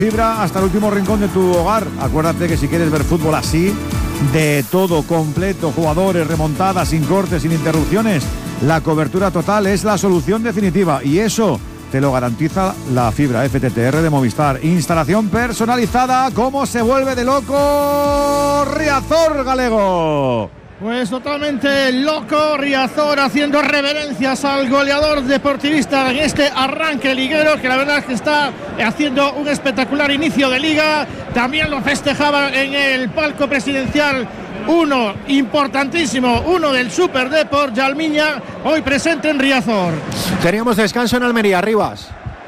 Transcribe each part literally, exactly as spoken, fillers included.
Fibra hasta el último rincón de tu hogar. Acuérdate que si quieres ver fútbol así, de todo, completo, jugadores, remontadas, sin cortes, sin interrupciones, la cobertura total es la solución definitiva y eso te lo garantiza la fibra F T T R de Movistar. Instalación personalizada. ¿Cómo se vuelve de loco Riazor, Galego? Pues totalmente loco Riazor, haciendo reverencias al goleador deportivista en este arranque liguero, que la verdad es que está haciendo un espectacular inicio de liga. También lo festejaba en el palco presidencial uno importantísimo, uno del Super Deport, Yalmiña, hoy presente en Riazor. Teníamos descanso en Almería, Rivas.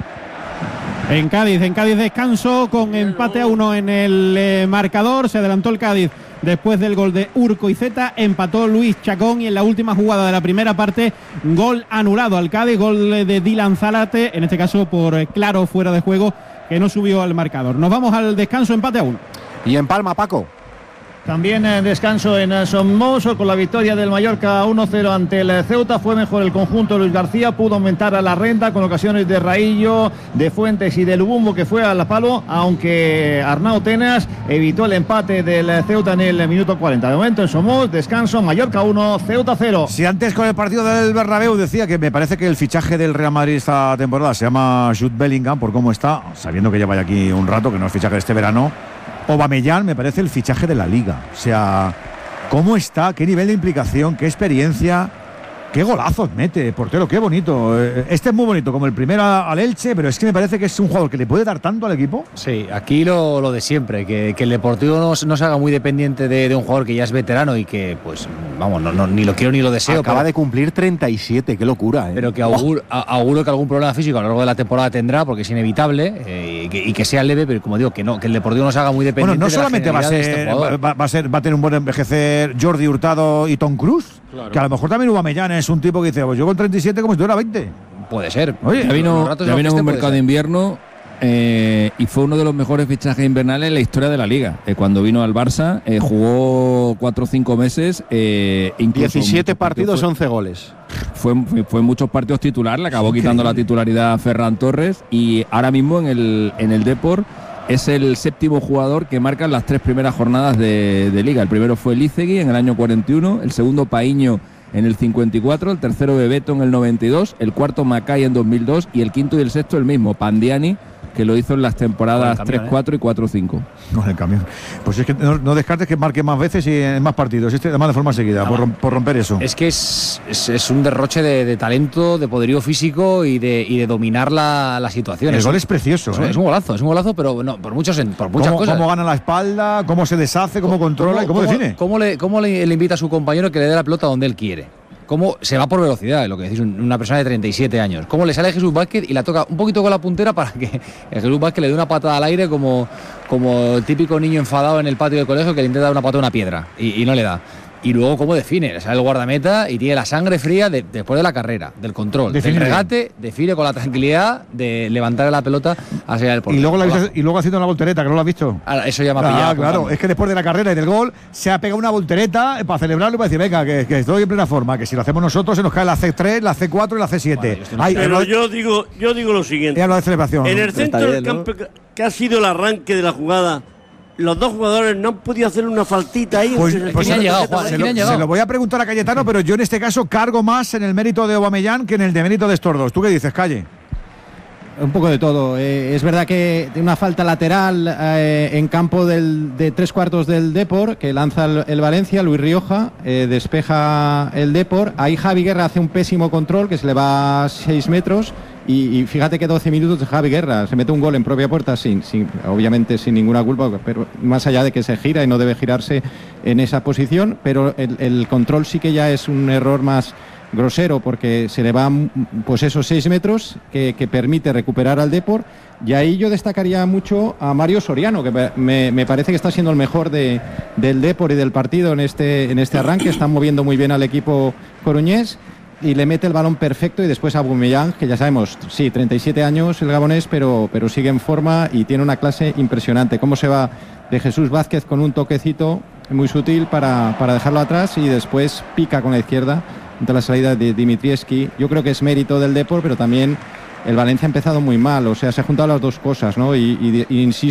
En Cádiz, en Cádiz descanso con empate a uno en el eh, marcador. Se adelantó el Cádiz después del gol de Urcoizeta, empató Luis Chacón y en la última jugada de la primera parte, gol anulado al Cádiz, gol de Dylan Zárate, en este caso por eh, claro fuera de juego, que no subió al marcador. Nos vamos al descanso, empate a uno. Y en Palma, Paco. También eh, descanso en eh, Somoso con la victoria del Mallorca uno cero ante el eh, Ceuta. Fue mejor el conjunto de Luis García, pudo aumentar a la renta con ocasiones de Raillo, de Fuentes y de Lubumbo, que fue al palo, aunque Arnau Tenas evitó el empate del eh, Ceuta en el eh, minuto cuarenta. De momento en Somos, descanso, Mallorca uno, Ceuta cero. Si antes con el partido del Bernabéu decía que me parece que el fichaje del Real Madrid esta temporada se llama Jude Bellingham por cómo está, sabiendo que lleva ya aquí un rato, que no es fichaje de este verano. Aubameyang me parece el fichaje de la Liga. O sea, ¿cómo está? ¿Qué nivel de implicación? ¿Qué experiencia? ¿Qué golazos mete, portero? Qué bonito. Este es muy bonito, como el primero al Elche, pero es que me parece que es un jugador que le puede dar tanto al equipo. Sí, aquí lo, lo de siempre, que, que el Deportivo no, no se haga muy dependiente de, de un jugador que ya es veterano y que, pues, vamos, no, no, ni lo quiero ni lo deseo. Acaba pero, de cumplir treinta y siete, qué locura, ¿eh? Pero que auguro, oh. auguro que algún problema físico a lo largo de la temporada tendrá, porque es inevitable, eh, y, que, y que sea leve, pero como digo, que no que el Deportivo no se haga muy dependiente. Bueno, no solamente de la va a ser, de este va, va a ser, va a tener un buen envejecer Jordi Hurtado y Tom Cruise, claro. Que a lo mejor también Aubameyang es un tipo que dice, pues yo con treinta y siete como si tuviera veinte. Puede ser. Oye, ya vino, ya vino en un mercado de invierno eh, y fue uno de los mejores fichajes invernales en la historia de la Liga. Eh, cuando vino al Barça, eh, jugó cuatro o cinco meses. Eh, diecisiete partidos, fue, once goles. Fue, fue, fue en muchos partidos titular, le acabó quitando la titularidad a Ferran Torres y ahora mismo en el, en el Depor es el séptimo jugador que marca las tres primeras jornadas de, de Liga. El primero fue Lizegui en el año cuarenta y uno, el segundo Paíño en el cincuenta y cuatro, el tercero Bebeto en el noventa y dos, el cuarto Macay en dos mil dos y el quinto y el sexto el mismo, Pandiani, que lo hizo en las temporadas tres cuatro ¿eh? y cuatro cinco. Con el camión. Pues es que no, no descartes que marque más veces y en más partidos, este, además de forma seguida, no, por, por romper eso. Es que es, es, es un derroche de, de talento, de poderío físico y de, y de dominar la, la situación. El es gol un, es precioso. Es, ¿eh? es un golazo, es un golazo, pero no, por, muchos, por muchas ¿Cómo, cosas. Cómo gana la espalda, cómo se deshace, cómo, cómo controla cómo, y cómo, cómo define. Cómo, le, cómo le, le invita a su compañero que le dé la pelota donde él quiere. Cómo se va por velocidad, lo que decís, una persona de treinta y siete años. Cómo le sale a Jesús Vázquez y la toca un poquito con la puntera para que Jesús Vázquez le dé una patada al aire como, como el típico niño enfadado en el patio del colegio que le intenta dar una patada a una piedra y, y no le da. Y luego cómo define, le sale el guardameta y tiene la sangre fría de, después de la carrera, del control, define del regate, define con la tranquilidad de levantar la pelota hacia el portero. Y luego, la visto, y luego haciendo la voltereta, que no lo has visto. Ahora, eso ya me ha ah, pillado. Claro, es que después de la carrera y del gol se ha pegado una voltereta para celebrarlo y para decir, venga, que, que estoy en plena forma, que si lo hacemos nosotros se nos cae la C tres, la C cuatro y la C siete. Vale, no Ay, pero no, yo digo yo digo lo siguiente. De celebración, en ¿no? el centro bien, del campo, ¿no? Que ha sido el arranque de la jugada, los dos jugadores no han podido hacer una faltita ahí. Pues, pues se, llegado, Juan, se, lo, se lo voy a preguntar a Cayetano, pero yo en este caso cargo más en el mérito de Aubameyang que en el de mérito de estos dos. ¿Tú qué dices, Calle? Un poco de todo. Eh, es verdad que una falta lateral eh, en campo del, de tres cuartos del Depor, que lanza el, el Valencia, Luis Rioja, eh, despeja el Depor. Ahí Javi Guerra hace un pésimo control, que se le va a seis metros. Y, y fíjate que doce minutos de Javi Guerra, se mete un gol en propia puerta, sin, sin, obviamente sin ninguna culpa, pero más allá de que se gira y no debe girarse en esa posición, pero el, el control sí que ya es un error más grosero, porque se le van pues esos seis metros que, que permite recuperar al Depor. Y ahí yo destacaría mucho a Mario Soriano, que me, me parece que está siendo el mejor de, del Depor y del partido en este, en este arranque. Está moviendo muy bien al equipo coruñés y le mete el balón perfecto. Y después a Aubameyang, que ya sabemos, sí, treinta y siete años el gabonés, pero, pero sigue en forma y tiene una clase impresionante. Cómo se va de Jesús Vázquez con un toquecito muy sutil para, para dejarlo atrás y después pica con la izquierda ante la salida de Dimitrievski. Yo creo que es mérito del Depor, pero también el Valencia ha empezado muy mal, o sea, se han juntado las dos cosas, ¿no? Y, y, y insisto